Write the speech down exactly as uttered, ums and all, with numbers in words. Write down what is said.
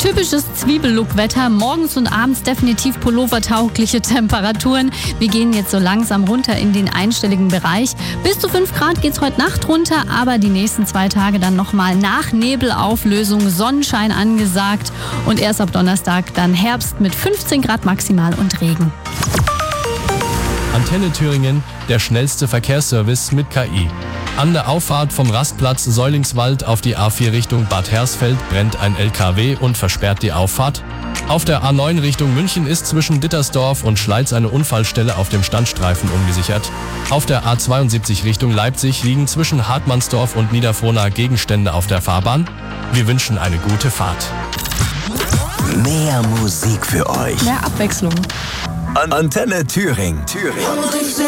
Typisches Zwiebellook-Wetter, morgens und abends definitiv pullovertaugliche Temperaturen. Wir gehen jetzt so langsam runter in den einstelligen Bereich. Bis zu fünf Grad geht's heute Nacht runter, aber die nächsten zwei Tage dann nochmal nach Nebelauflösung, Sonnenschein angesagt und erst ab Donnerstag dann Herbst mit fünfzehn Grad maximal und Regen. Antenne Thüringen, der schnellste Verkehrsservice mit K I. An der Auffahrt vom Rastplatz Säulingswald auf die A vier Richtung Bad Hersfeld brennt ein L K W und versperrt die Auffahrt. Auf der A neun Richtung München ist zwischen Dittersdorf und Schleiz eine Unfallstelle auf dem Standstreifen ungesichert. Auf der A zweiundsiebzig Richtung Leipzig liegen zwischen Hartmannsdorf und Niederfrohna Gegenstände auf der Fahrbahn. Wir wünschen eine gute Fahrt. Mehr Musik für euch. Mehr Abwechslung. Antenne Thüringen. Thüringen.